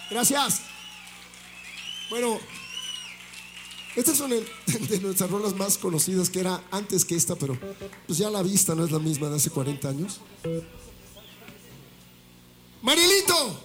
Gracias. Bueno, estas son de nuestras rolas más conocidas, que era antes que esta, pero pues ya la vista no es la misma de hace 40 años. Marilito.